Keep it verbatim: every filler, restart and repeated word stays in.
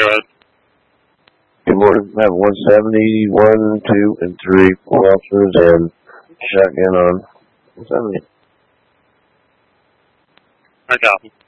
go ahead. Good morning. I have one seventy, one, two, and three, four officers, and shotgun on one seventy. I copy.